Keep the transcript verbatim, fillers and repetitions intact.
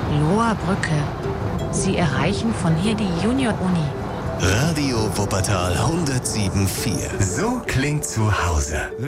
Loher Brücke. Sie erreichen von hier die Junior-Uni. Radio Wuppertal hundertsieben Komma vier. So klingt zu Hause.